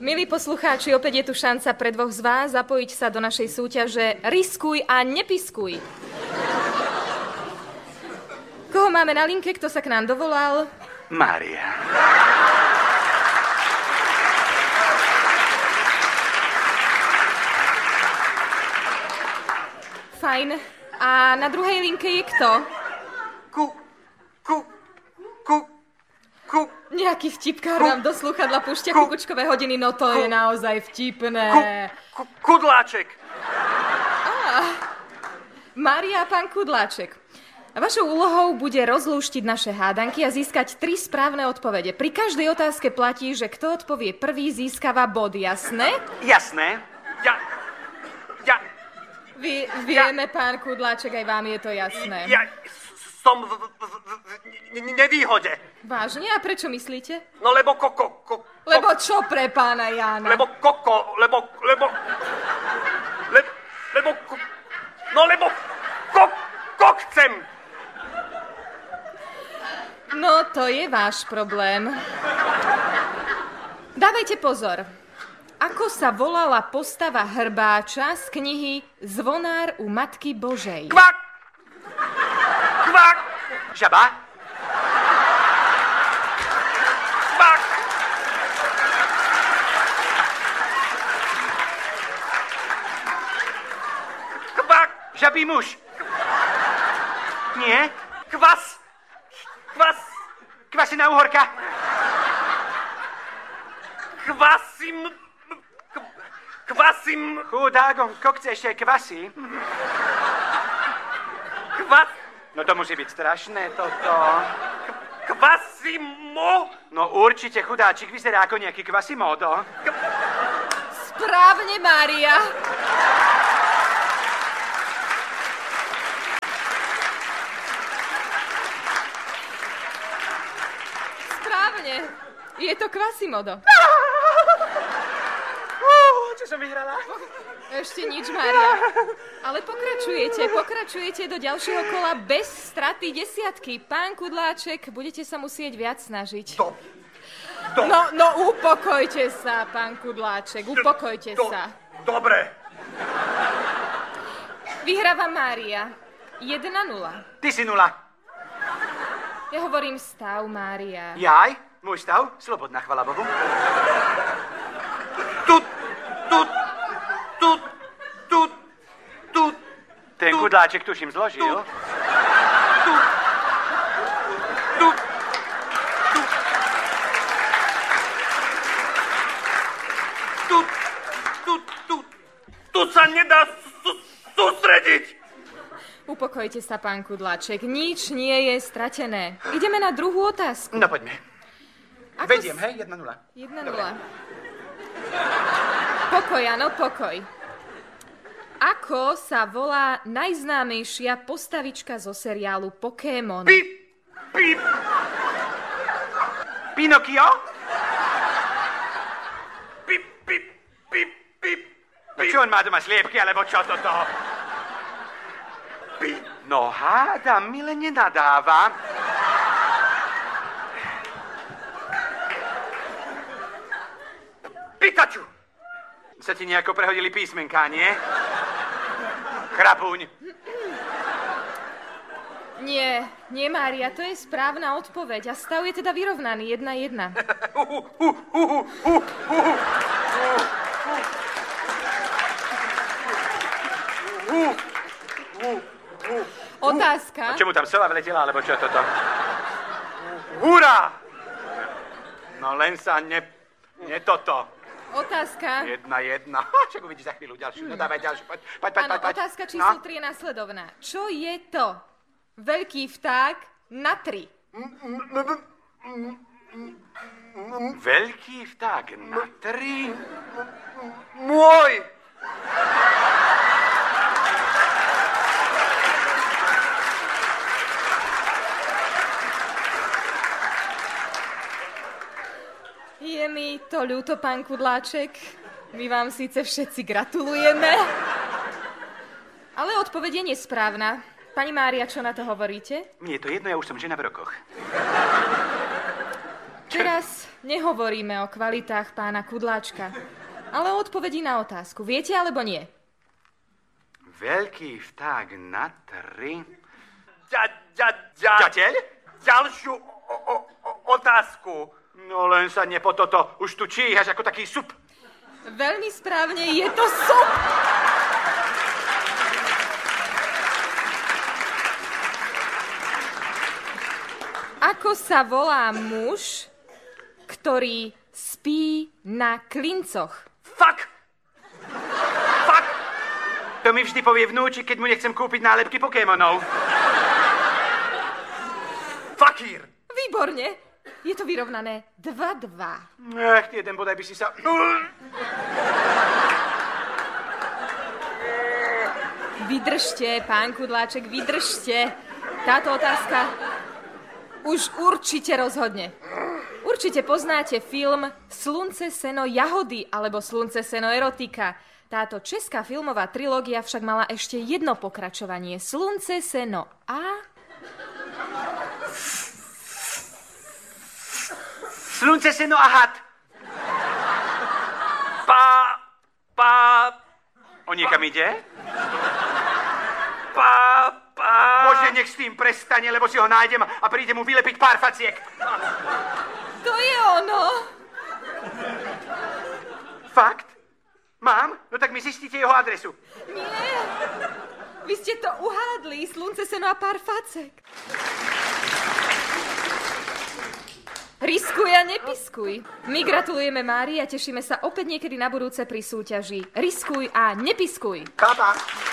Milí poslucháči, opäť je tu šanca pre dvoch z vás zapojiť sa do našej súťaže Riskuj a nepiskuj. Koho máme na linke? Kto sa k nám dovolal? Mária. Fajn. A na druhej linke je kto? Nejaký vtipkár nám do slúchadla púšťa kukučkové hodiny, no to je naozaj vtipné. Kudláček. Mária a pán Kudláček. Vašou úlohou bude rozlúštiť naše hádanky a získať 3 správne odpovede. Pri každej otázke platí, že kto odpovie prvý, získava bod, jasné? Jasné. Vieme, pán Kudláček, aj vám je to jasné. Ja som v nevýhode. Vážne? A prečo myslíte? No lebo Lebo čo pre pána Jána? Lebo chcem. No, to je váš problém. Dávajte pozor. Ako sa volala postava hrbáča z knihy Zvonár u Matky Božej? Kvak! Žaba? Kvak! Kvak! Žabý muž. Nie? Kvasina uhorka. Kvasím. Chudákom, kokce ešte kvasí. No to musí byť strašné, toto. Kvasimo? No určite, chudáčik vyzerá ako nejaký Kvasimodo. Správne, Mária. Správne. Je to Kvasimodo. Čo som vyhrala? Ešte nič, Mária. Ale pokračujete do ďalšieho kola bez straty desiatky. Pán Kudláček, budete sa musieť viac snažiť. No, upokojte sa, pán Kudláček, upokojte sa. Dobre. Vyhráva Mária. 1-0. Ty si 0. Ja hovorím stav, Mária. Jaj? Môj stav? Slobodná, chvala Bohu. Ten Kudláček tuším zložil. Tu sa nedá sústrediť. Upokojte sa, pán Kudláček. Nič nie je stratené. Ideme na druhú otázku. No poďme. Vediem, hej? 1-0. 1-0. Pokoj, áno, pokoj. Ako sa volá najznámejšia postavička zo seriálu Pokémon? Pinokio? No čo on má doma sliepky, alebo čo toto? No hádam, mile nenadáva. Pikachu! Sa ti nejako prehodili písmenká, nie? Chrapúň. Nie, Mária, to je správna odpoveď. A stav je teda vyrovnaný, 1-1. Otázka. A čemu tam sova vletela, alebo čo toto? Hurá! No len sa nie toto. Otázka. 1-1. Čak uvidíš za chvíľu ďalšiu. No dávaj ďalšiu. Poď. Áno, otázka číslo 3 je nasledovná. Čo je to? Veľký vták na 3. Veľký vták na 3? Môj! Je mi to ľúto, pán Kudláček. My vám síce všetci gratulujeme, ale odpoveď je nesprávna. Pani Mária, čo na to hovoríte? Mne je to jedno, ja už som žena v rokoch. Teraz nehovoríme o kvalitách pána Kudláčka, ale o odpovedí na otázku. Viete alebo nie? Veľký vták na 3. Ďateľ? Ďalšiu otázku. No len sa nepo toto. Už tu číhaš ako taký sup. Veľmi správne, je to sup. Ako sa volá muž, ktorý spí na klincoch? Fuck! To mi vždy povie vnúčik, keď mu nechcem kúpiť nálepky Pokémonov. Fakír! Výborne. Je to vyrovnané 2-2. Jeden bodaj by si sa... Vydržte, pán Kudláček, vydržte. Táto otázka už určite rozhodne. Určite poznáte film Slunce, seno, jahody alebo Slunce, seno, erotika. Táto česká filmová trilógia však mala ešte jedno pokračovanie. Slunce, seno a... Slunce, seno a had. On niekam ide? Bože, nech s tým prestane, lebo si ho nájdem a príde mu vylepiť pár faciek. To je ono. Fakt? Mám? No tak mi zistíte jeho adresu. Nie. Vy ste to uhádli. Slunce, seno a pár facek. Riskuj a nepiskuj. My gratulujeme Márii a tešíme sa opäť niekedy na budúce pri súťaži Riskuj a nepiskuj. Papa.